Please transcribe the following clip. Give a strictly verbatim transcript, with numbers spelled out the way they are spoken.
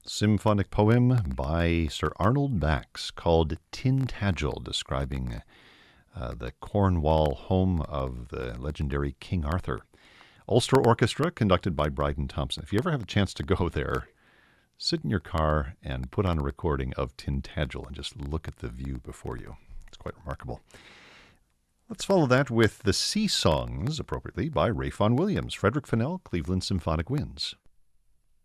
Symphonic poem by Sir Arnold Bax called Tintagel, describing uh, the Cornwall home of the legendary King Arthur. Ulster Orchestra, conducted by Bryden Thompson. If you ever have a chance to go there, sit in your car and put on a recording of Tintagel and just look at the view before you. It's quite remarkable. Let's follow that with the Sea Songs, appropriately, by Ray Vaughan Williams, Frederick Fennell, Cleveland Symphonic Winds.